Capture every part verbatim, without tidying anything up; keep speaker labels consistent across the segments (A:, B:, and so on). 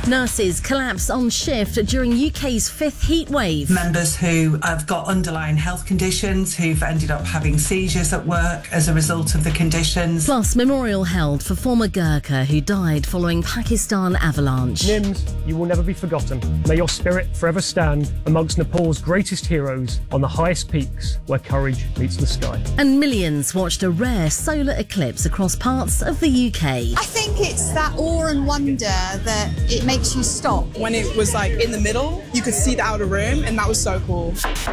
A: Nurses collapse on shift during U K's fifth heat wave.
B: Members who have got underlying health conditions, who've ended up having seizures at work as a result of the conditions.
A: Plus, memorial held for former Gurkha who died following Pakistan avalanche.
C: Nims, you will never be forgotten. May your spirit forever stand amongst Nepal's greatest heroes on the highest peaks where courage meets the sky.
A: And millions watched a rare solar eclipse across parts of the U K.
D: I think it's that awe and wonder that it makes makes you stop.
E: When it was like in the middle, you could see the outer rim, and that was so cool.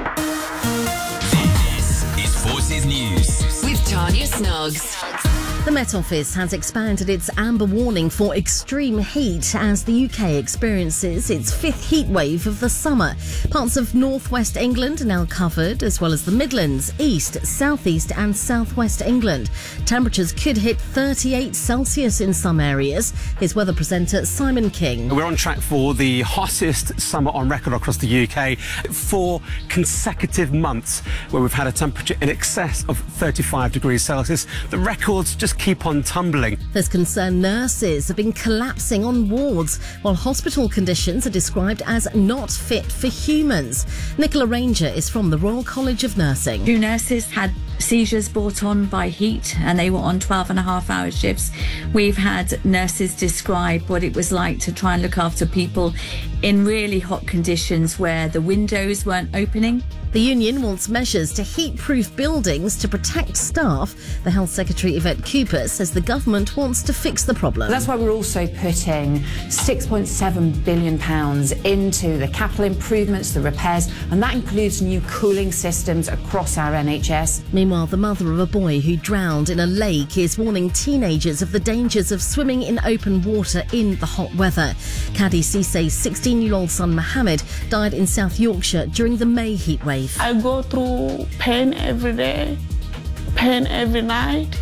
F: This is Forces News with Tanya Snuggs.
A: The Met Office has expanded its amber warning for extreme heat as the U K experiences its fifth heat wave of the summer. Parts of northwest England are now covered, as well as the Midlands, east, southeast and southwest England. Temperatures could hit thirty-eight Celsius in some areas. Here's weather presenter Simon King.
G: We're on track for the hottest summer on record across the U K. Four consecutive months where we've had a temperature in excess of thirty-five degrees Celsius. The records just keep on tumbling.
A: There's concern nurses have been collapsing on wards, while hospital conditions are described as not fit for humans. Nicola Ranger is from the Royal College of Nursing.
H: Two nurses had seizures brought on by heat and they were on twelve and a half hour shifts. We've had nurses describe what it was like to try and look after people in really hot conditions where the windows weren't opening.
A: The union wants measures to heat-proof buildings to protect staff. The Health Secretary Yvette Cooper says the government wants to fix the problem.
I: That's why we're also putting six point seven billion pounds into the capital improvements, the repairs, and that includes new cooling systems across our N H S.
A: Meanwhile, the mother of a boy who drowned in a lake is warning teenagers of the dangers of swimming in open water in the hot weather. Kadi Sisay's sixteen-year-old son Mohammed died in South Yorkshire during the May heatwave.
J: I go through pain every day, pain every night,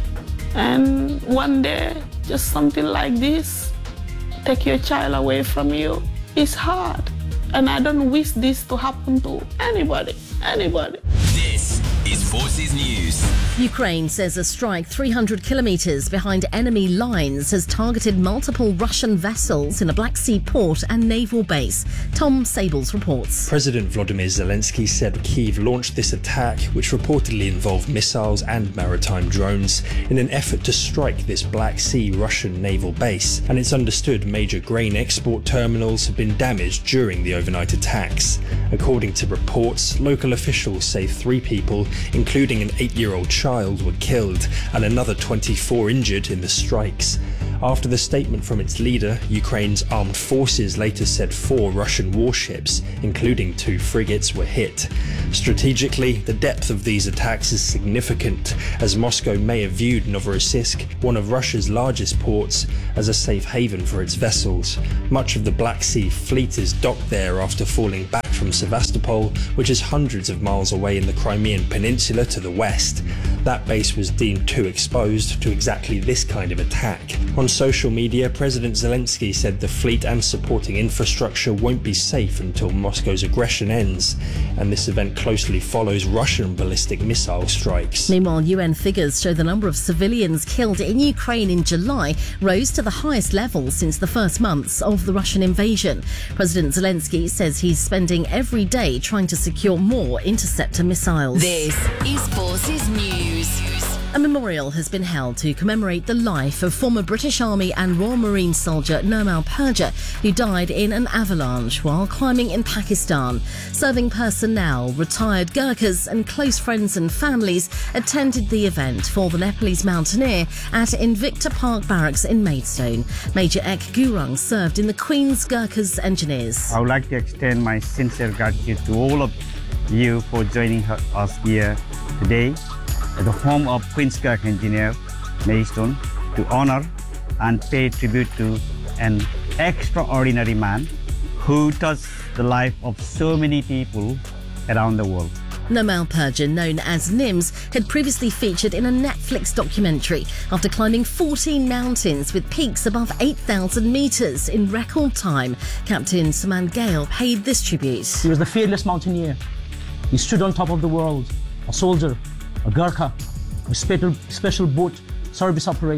J: and one day, just something like this, take your child away from you. It's hard, and I don't wish this to happen to anybody, anybody.
F: This is Forces News.
A: Ukraine says a strike three hundred kilometres behind enemy lines has targeted multiple Russian vessels in a Black Sea port and naval base. Tom Sables reports.
K: President Volodymyr Zelensky said Kyiv launched this attack, which reportedly involved missiles and maritime drones, in an effort to strike this Black Sea Russian naval base. And it's understood major grain export terminals have been damaged during the overnight attacks. According to reports, local officials say three people, including an eight-year-old child, were killed and another twenty-four injured in the strikes. After the statement from its leader, Ukraine's armed forces later said four Russian warships, including two frigates, were hit. Strategically, the depth of these attacks is significant, as Moscow may have viewed Novorossiysk, one of Russia's largest ports, as a safe haven for its vessels. Much of the Black Sea fleet is docked there after falling back from Sevastopol, which is hundreds of miles away in the Crimean Peninsula to the west. That base was deemed too exposed to exactly this kind of attack. On social media, President Zelensky said the fleet and supporting infrastructure won't be safe until Moscow's aggression ends, and this event closely follows Russian ballistic missile strikes.
A: Meanwhile, U N figures show the number of civilians killed in Ukraine in July rose to the highest level since the first months of the Russian invasion. President Zelensky says he's spending every day trying to secure more interceptor missiles.
F: This is Forces News.
A: A memorial has been held to commemorate the life of former British Army and Royal Marine soldier Nirmal Purja, who died in an avalanche while climbing in Pakistan. Serving personnel, retired Gurkhas and close friends and families attended the event for the Nepalese mountaineer at Invicta Park Barracks in Maidstone. Major Ek Gurung served in the Queen's Gurkhas Engineers.
L: I would like to extend my sincere gratitude to all of you for joining us here today at the home of Queen's Gurkha Engineer, Maidstone, to honour and pay tribute to an extraordinary man who touched the life of so many people around the world.
A: Nirmal Purja, known as Nims, had previously featured in a Netflix documentary after climbing fourteen mountains with peaks above eight thousand metres in record time. Captain Saman Gale paid this tribute.
M: He was the fearless mountaineer. He stood on top of the world, a soldier, a Gurkha, a special, special boat service operator,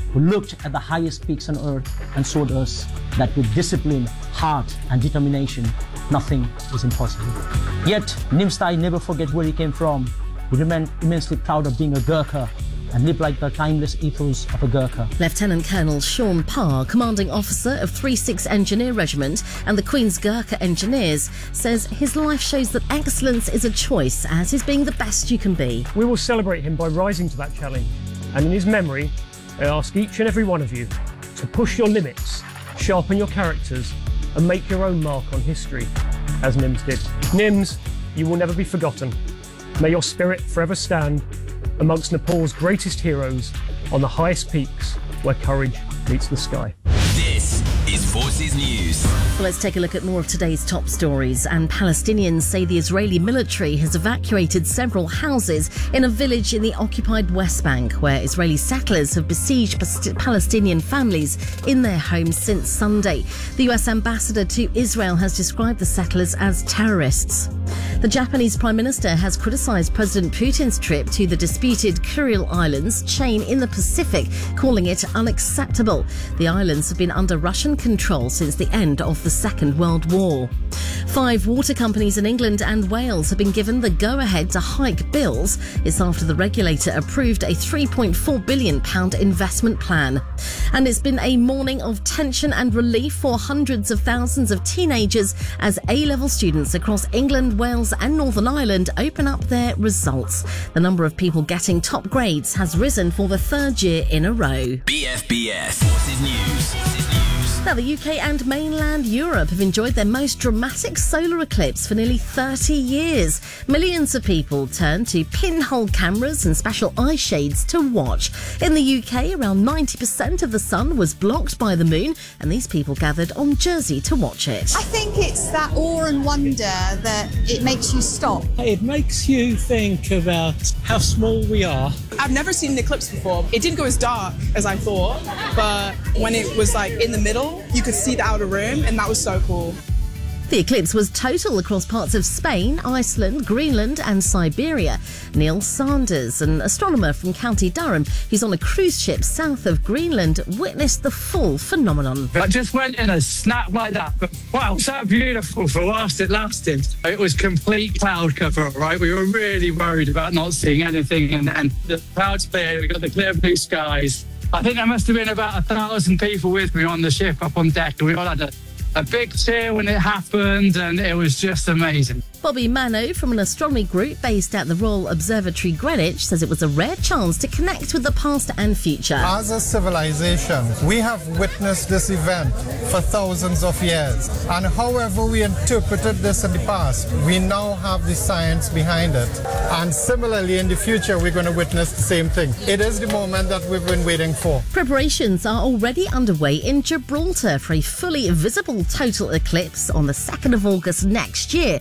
M: who looked at the highest peaks on earth and showed us that with discipline, heart and determination, nothing is impossible. Yet, Nimstai never forget where he came from. He remained immensely proud of being a Gurkha and lived like the timeless ethos of a Gurkha.
A: Lieutenant Colonel Sean Parr, commanding officer of three six Engineer Regiment and the Queen's Gurkha Engineers, says his life shows that excellence is a choice, as is being the best you can be.
C: We will celebrate him by rising to that challenge, and in his memory, I ask each and every one of you to push your limits, sharpen your characters, and make your own mark on history, as Nims did. Nims, you will never be forgotten. May your spirit forever stand amongst Nepal's greatest heroes on the highest peaks where courage meets the sky.
F: This is Forces News.
A: Well, let's take a look at more of today's top stories. And Palestinians say the Israeli military has evacuated several houses in a village in the occupied West Bank, where Israeli settlers have besieged Palestinian families in their homes since Sunday. The U S ambassador to Israel has described the settlers as terrorists. The Japanese Prime Minister has criticised President Putin's trip to the disputed Kuril Islands chain in the Pacific, calling it unacceptable. The islands have been under Russian control since the end of the Second World War. Five water companies in England and Wales have been given the go-ahead to hike bills. It's after the regulator approved a three point four billion pounds investment plan. And it's been a morning of tension and relief for hundreds of thousands of teenagers as A-level students across England, Wales and Northern Ireland open up their results. The number of people getting top grades has risen for the third year in a row.
F: B F B S Forces News. Forces News.
A: Now, the U K and mainland Europe have enjoyed their most dramatic solar eclipse for nearly thirty years. Millions of people turned to pinhole cameras and special eye shades to watch. In the U K, around ninety percent of the sun was blocked by the moon, and these people gathered on Jersey to watch it.
D: I think it's that awe and wonder that it makes you stop.
N: It makes you think about how small we are.
E: I've never seen an eclipse before. It didn't go as dark as I thought, but when it was like in the middle, you could see the outer rim, and that was so cool.
A: The eclipse was total across parts of Spain, Iceland, Greenland and Siberia. Neil Sanders, an astronomer from County Durham who's on a cruise ship south of Greenland, witnessed the full phenomenon.
O: I just went in a snap like that, but wow, so beautiful for whilst it lasted. It was complete cloud cover, right? We were really worried about not seeing anything, and, and the clouds cleared, we got the clear blue skies. I think there must have been about a thousand people with me on the ship up on deck, and we all had a A big cheer when it happened, and it was just amazing.
A: Bobby Mano from an astronomy group based at the Royal Observatory Greenwich says it was a rare chance to connect with the past and future.
P: As a civilization, we have witnessed this event for thousands of years, and however we interpreted this in the past, we now have the science behind it. And similarly, in the future, we're going to witness the same thing. It is the moment that we've been waiting for.
A: Preparations are already underway in Gibraltar for a fully visible total eclipse on the second of August next year.